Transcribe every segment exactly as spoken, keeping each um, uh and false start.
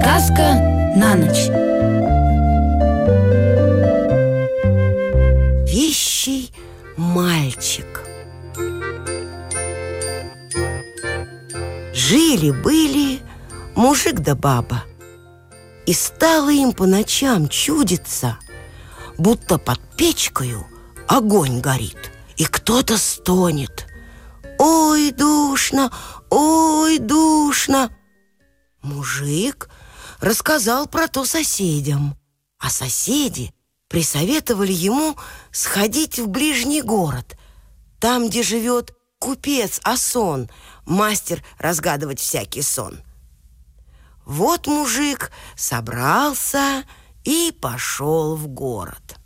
Сказка на ночь. Вещий мальчик. Жили-были мужик да баба, и стало им по ночам чудиться, будто под печкою огонь горит, и кто-то стонет: «Ой, душно! Ой, душно!» Мужик рассказал про то соседям, а соседи присоветовали ему сходить в ближний город, там, где живет купец Асон, мастер разгадывать всякий сон. Вот мужик собрался и пошел в город.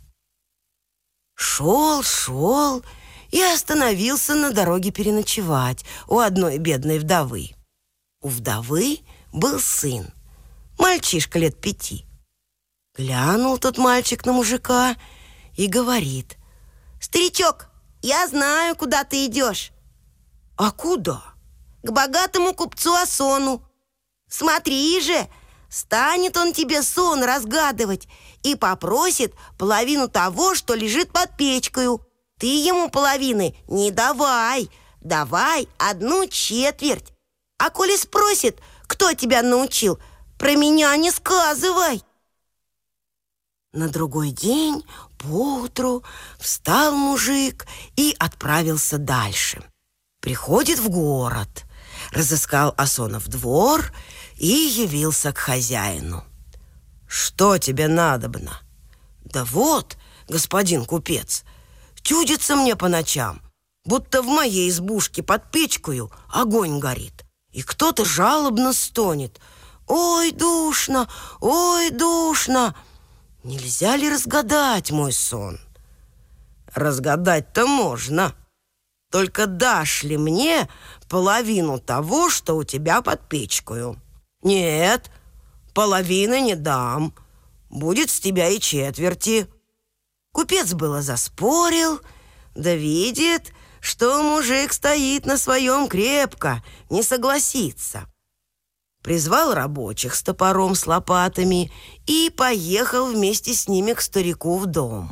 Шел, шел и остановился на дороге переночевать у одной бедной вдовы. У вдовы был сын, мальчишка лет пяти. Глянул тот мальчик на мужика и говорит: «Старичок, я знаю, куда ты идешь». «А куда?» «К богатому купцу Асону. Смотри же, станет он тебе сон разгадывать и попросит половину того, что лежит под печкою. Ты ему половины не давай, давай одну четверть. А коли спросит, кто тебя научил, про меня не сказывай». На другой день поутру встал мужик и отправился дальше. Приходит в город, разыскал Асонов двор и явился к хозяину. «Что тебе надобно?» «Да вот, господин купец, чудится мне по ночам, будто в моей избушке под печкою огонь горит, и кто-то жалобно стонет: «Ой, душно! Ой, душно!» Нельзя ли разгадать мой сон?» «Разгадать-то можно. Только дашь ли мне половину того, что у тебя под печкою?» «Нет, половины не дам. Будет с тебя и четверти». Купец было заспорил, да видит, что мужик стоит на своем крепко, не согласится. Призвал рабочих с топором, с лопатами и поехал вместе с ними к старику в дом.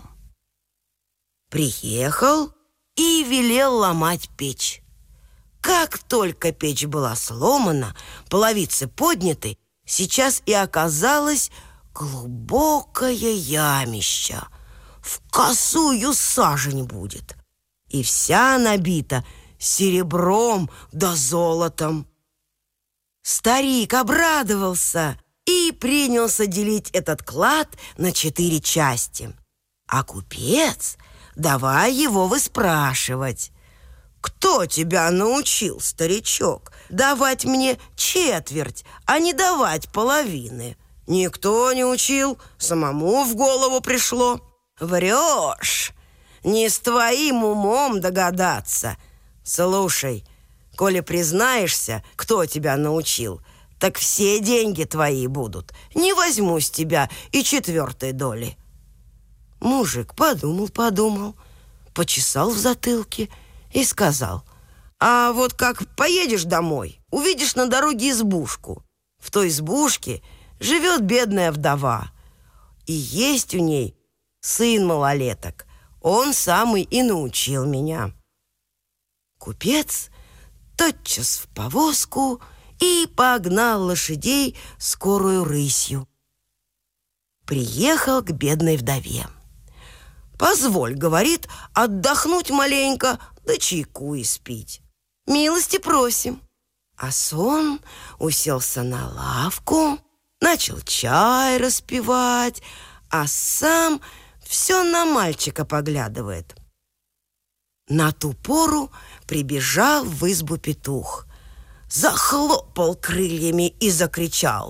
Приехал и велел ломать печь. Как только печь была сломана, половицы подняты, сейчас и оказалось глубокое ямище, в косую сажень будет, и вся набита серебром да золотом. Старик обрадовался и принялся делить этот клад на четыре части. А купец давай его выспрашивать: «Кто тебя научил, старичок, давать мне четверть, а не давать половины?» «Никто не учил, самому в голову пришло». «Врешь, не с твоим умом догадаться. Слушай, коли признаешься, кто тебя научил, так все деньги твои будут. Не возьму с тебя и четвертой доли». Мужик подумал-подумал, почесал в затылке и сказал: «А вот как поедешь домой, увидишь на дороге избушку. В той избушке живет бедная вдова, и есть у ней сын малолеток. Он самый и научил меня». Купец тотчас в повозку и погнал лошадей скорую рысью. Приехал к бедной вдове. «Позволь, — говорит, — отдохнуть маленько, да чайку испить». «Милости просим». Асон уселся на лавку, начал чай распивать, а сам все на мальчика поглядывает. На ту пору прибежал в избу петух, захлопал крыльями и закричал: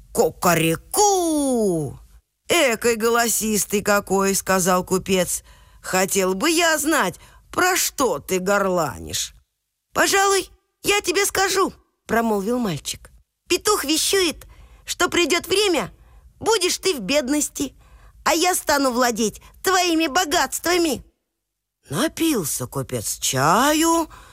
«Кукареку!» «Экой голосистый какой!» — сказал купец. «Хотел бы я знать, про что ты горланишь». «Пожалуй, я тебе скажу», — промолвил мальчик. «Петух вещует, что придет время, будешь ты в бедности, а я стану владеть твоими богатствами». Напился купец чаю,